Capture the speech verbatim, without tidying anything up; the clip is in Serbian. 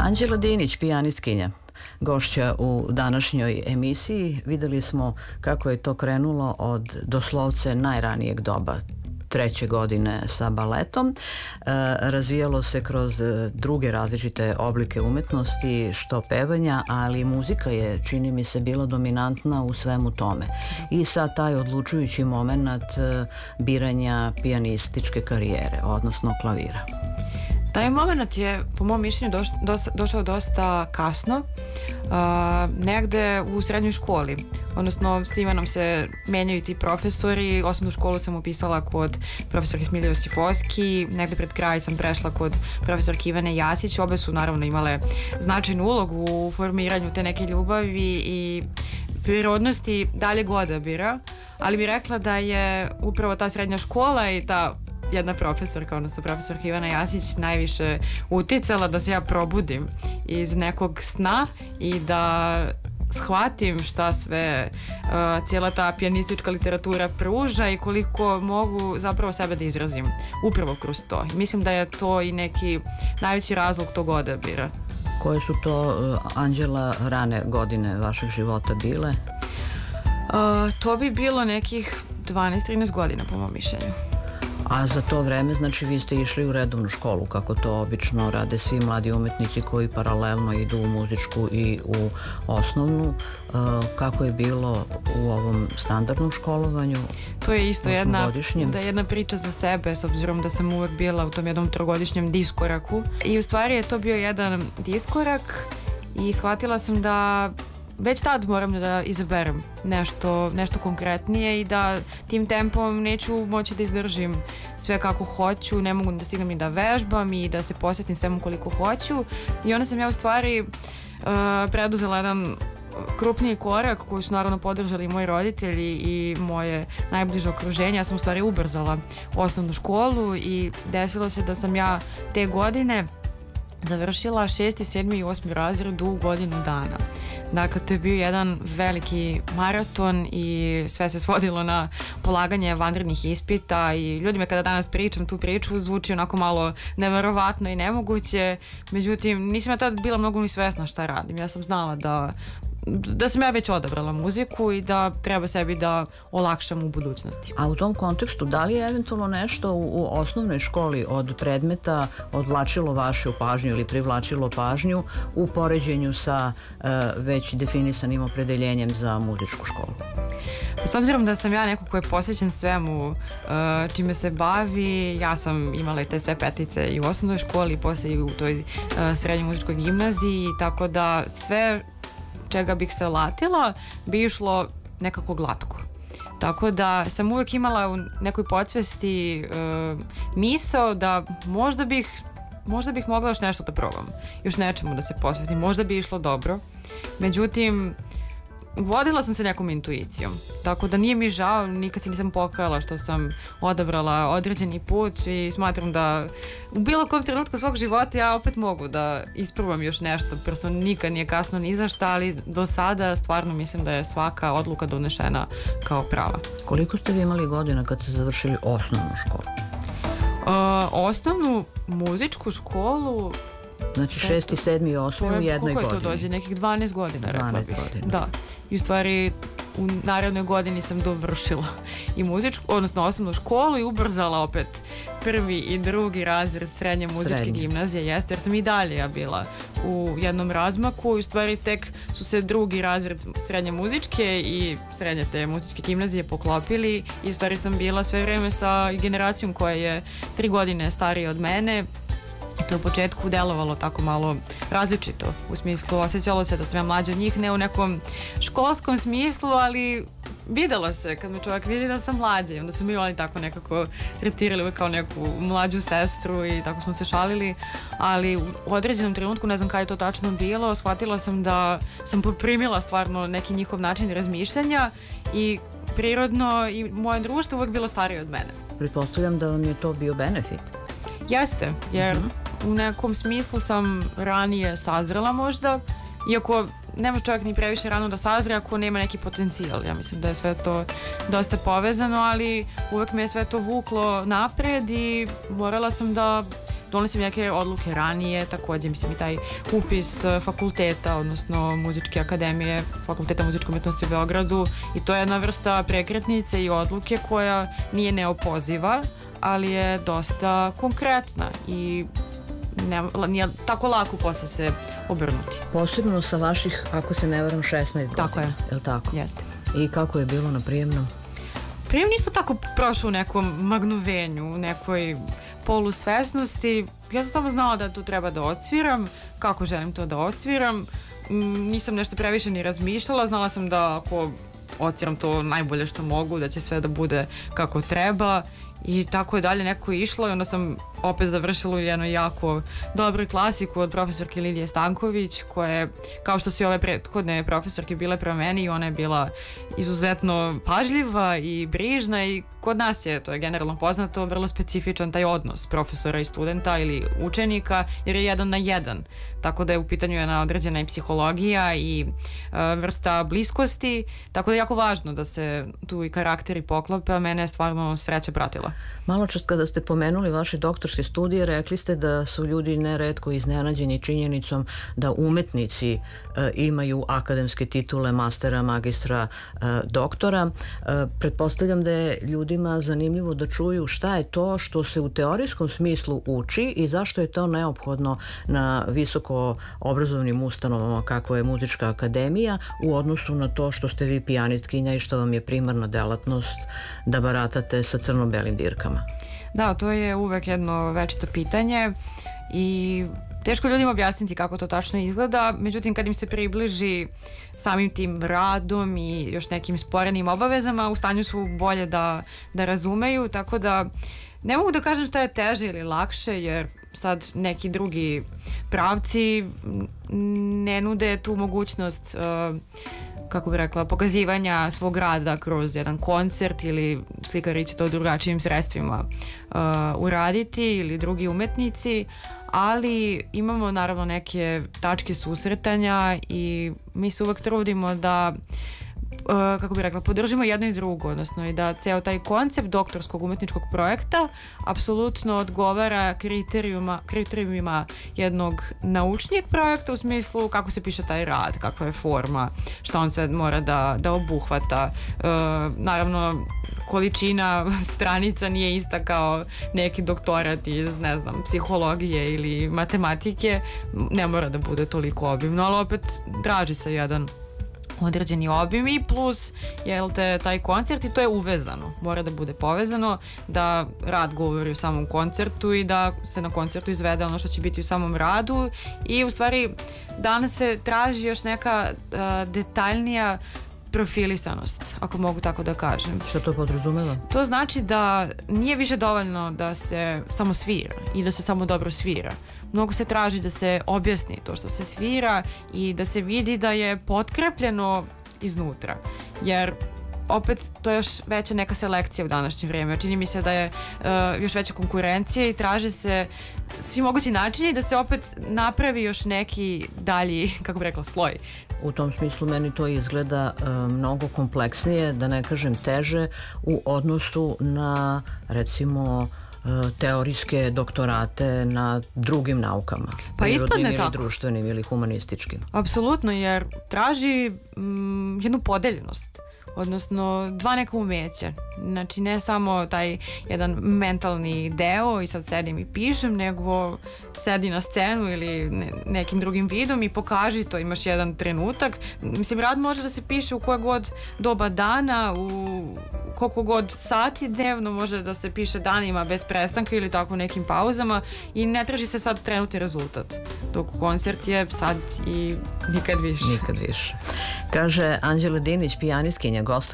Anđela Dinić, pijanistkinja, gošća u današnjoj emisiji. Videli smo kako je to krenulo od doslovce najranijeg doba, treće godine sa baletom. E, razvijalo se kroz druge različite oblike umetnosti, što pevanja, ali muzika je, čini mi se, bila dominantna u svemu tome. I sad taj odlučujući moment biranja pijanističke karijere, odnosno klavira. Taj moment je, po mom mišljenju, doš, dos, došao dosta kasno, uh, negde u srednjoj školi. Odnosno, svima nam se menjaju ti profesori. Osnovnu školu sam upisala kod profesorke Smilje Josifovski, negde pred kraj sam prešla kod profesorke Ivane Jasić. Obe su naravno imale značajnu ulogu u formiranju te neke ljubavi i prirodnosti daljeg odabira, ali bih rekla da je upravo ta srednja škola i ta jedna profesorka, odnosno profesorka Ivana Jasić, najviše uticala da se ja probudim iz nekog sna i da shvatim šta sve uh, cijela ta pijanistička literatura pruža i koliko mogu zapravo sebe da izrazim upravo kroz to. Mislim da je to i neki najveći razlog tog odabira. Koje su to, Anđela, rane godine vašeg života bile? Uh, to bi bilo nekih dvanaest trinaest godina, po mom mišljenju. A za to vreme, znači, vi ste išli u redovnu školu, kako to obično rade svi mladi umetnici koji paralelno idu u muzičku i u osnovnu. Kako je bilo u ovom standardnom školovanju? To je isto jedna, da jedna priča za sebe, s obzirom da sam uvek bila u tom jednom trogodišnjem diskoraku. I u stvari je to bio jedan diskorak i shvatila sam da već tad moram da izaberem nešto, nešto konkretnije i da tim tempom neću moći da izdržim sve kako hoću, ne mogu da stignem i da vežbam i da se posvetim svemu koliko hoću. I onda sam ja u stvari uh, preduzela jedan krupniji korak koji su naravno podržali i moji roditelji i moje najbliže okruženje. Ja sam u stvari ubrzala osnovnu školu i desilo se da sam ja te godine završila šesti, sedmi i osmi razred u godinu dana. Dakle, to je bio jedan veliki maraton i sve se svodilo na polaganje vanrednih ispita i ljudima kada danas pričam tu priču zvuči onako malo neverovatno i nemoguće. Međutim, nisam ja tad bila mnogo ni svesna šta radim. Ja sam znala da da sam ja već odabrala muziku i da treba sebi da olakšam u budućnosti. A u tom kontekstu, da li je eventualno nešto u, u osnovnoj školi od predmeta odvlačilo vašu pažnju ili privlačilo pažnju u poređenju sa uh, već definisanim opredeljenjem za muzičku školu? S obzirom da sam ja neko ko je posvećen svemu uh, čime se bavi, ja sam imala i te sve petice i u osnovnoj školi i posle i u toj uh, srednjoj muzičkoj gimnaziji, tako da sve čega bih se latila bi išlo nekako glatko. Tako da sam uvek imala u nekoj podsvesti uh, misao da možda bih možda bih mogla još nešto da probam, još nečemu da se posvetim, možda bi išlo dobro. Međutim, vodila sam se nekom intuicijom, tako da nije mi žao, nikad se nisam pokajala što sam odabrala određeni put i smatram da u bilo kom trenutku svog života ja opet mogu da isprobam još nešto, prosto nikad nije kasno ni za šta, ali do sada stvarno mislim da je svaka odluka donešena kao prava. Koliko ste vi imali godina kad ste završili osnovnu školu? Uh, osnovnu muzičku školu. Znači šesti, sedmi i osmi u jednoj godini. Koliko je to dođe? Nekih dvanaest godina, rekla bih. dvanaest godina. Da. I u stvari u narednoj godini sam dovršila i muzičku, odnosno osnovnu školu i ubrzala opet prvi i drugi razred srednje muzičke Srednje. gimnazije, jeste, jer sam i dalje ja bila u jednom razmaku i u stvari tek su se drugi razred srednje muzičke i srednje te muzičke gimnazije poklopili i u stvari sam bila sve vreme sa generacijom koja je tri godine starija od mene. I to u početku delovalo tako malo različito. U smislu, osjećalo se da sam ja mlađa od njih, ne u nekom školskom smislu, ali videlo se kad me čovjek vidi da sam mlađa. I onda su mi oni tako nekako tretirali uvijek kao neku mlađu sestru i tako smo se šalili. Ali u određenom trenutku, ne znam kada je to tačno bilo, shvatila sam da sam poprimila stvarno neki njihov način razmišljanja i prirodno i moje društvo uvijek bilo starije od mene. Pretpostavljam da vam je to bio benefit. Jeste, jer uh-huh. u nekom smislu sam ranije sazrela možda, iako ne može čovjek ni previše rano da sazre ako nema neki potencijal. Ja mislim da je sve to dosta povezano, ali uvek me je sve to vuklo napred i morala sam da doneli sam neke odluke ranije, takođe mislim i taj upis fakulteta, odnosno Muzičke akademije, Fakulteta muzičke umetnosti u Beogradu, i to je jedna vrsta prekretnice i odluke koja nije neopoziva, ali je dosta konkretna i ne, nije tako lako posle se obrnuti. Posebno sa vaših, ako se ne varam, šesnaest godina. Tako je. Je li tako? Jeste. I kako je bilo na prijemnom? Prijem isto tako prošao u nekom magnuvenju, u nekoj polusvesnosti. Ja sam samo znala da to treba da odsviram, kako želim to da odsviram. Nisam nešto previše ni razmišljala, znala sam da ako odsviram to najbolje što mogu, da će sve da bude kako treba. I tako je dalje neko išlo i onda sam opet završila u jednoj jako dobroj klasi kod profesorke Lidije Stanković, koja je, kao što su i ove prethodne profesorke bile prema meni, i ona je bila izuzetno pažljiva i brižna, i kod nas je, to je generalno poznato, vrlo specifičan taj odnos profesora i studenta ili učenika, jer je jedan na jedan. Tako da je u pitanju jedna određena i psihologija i e, vrsta bliskosti, tako da je jako važno da se tu i karakteri poklope, a mene je stvarno sreća pratila. Malo čas kada ste pomenuli vaše doktorske studije, rekli ste da su ljudi neretko iznenađeni činjenicom da umetnici e, imaju akademske titule mastera, magistra, e, doktora. E, pretpostavljam da je ljudima zanimljivo da čuju šta je to što se u teorijskom smislu uči i zašto je to neophodno na visoko obrazovnim ustanovama kako je Muzička akademija u odnosu na to što ste vi pijanistkinja i što vam je primarna delatnost da baratate sa crno-belim dirkama. Da, to je uvek jedno večito pitanje i teško ljudima objasniti kako to tačno izgleda, međutim kad im se približi samim tim radom i još nekim sporenim obavezama, u stanju su bolje da, da razumeju, tako da ne mogu da kažem šta je teže ili lakše, jer sad neki drugi pravci ne nude tu mogućnost uh, kako bih rekla, pokazivanja svog rada kroz jedan koncert, ili slikari će to drugačijim sredstvima uh, uraditi, ili drugi umetnici, ali imamo naravno neke tačke susretanja i mi se uvek trudimo da Uh, kako bih rekla, podržimo jedno i drugo, odnosno i da ceo taj koncept doktorskog umetničkog projekta apsolutno odgovara kriterijuma, kriterijumima jednog naučnijeg projekta, u smislu kako se piše taj rad, kakva je forma, šta on sve mora da, da obuhvata. Uh, naravno, količina stranica nije ista kao neki doktorat iz, ne znam, psihologije ili matematike, ne mora da bude toliko obimno, ali opet traži se jedan određeni obim i plus jel te, taj koncert, i to je uvezano, mora da bude povezano, da rad govori o samom koncertu i da se na koncertu izvede ono što će biti u samom radu, i u stvari danas se traži još neka uh, detaljnija profilisanost, ako mogu tako da kažem. Što to podrazumeva? To znači da nije više dovoljno da se samo svira i da se samo dobro svira. Mnogo se traži da se objasni to što se svira i da se vidi da je potkrepljeno iznutra. Jer opet to je još veća neka selekcija u današnje vrijeme. Čini mi se da je uh, još veća konkurencija i traže se svi mogući načini da se opet napravi još neki dalji, kako bih rekla, sloj. U tom smislu meni to izgleda uh, mnogo kompleksnije, da ne kažem teže, u odnosu na, recimo, teorijske doktorate na drugim naukama. Pa ispadne ili tako. Društvenim ili humanističkim. Apsolutno, jer traži mm, jednu podeljenost, odnosno dva neka umeća. Znači ne samo taj jedan mentalni deo i sad sedim i pišem, nego sedi na scenu ili ne, nekim drugim vidom i pokaži to, imaš jedan trenutak. Mislim, rad može da se piše u koje god doba dana, u koliko god sati dnevno, može da se piše danima bez prestanka ili tako nekim pauzama, i ne traži se sad trenutni rezultat. Dok koncert je sad i nikad više. Nikad više. Kaže Anđela Dinić, pijanistkinja, gost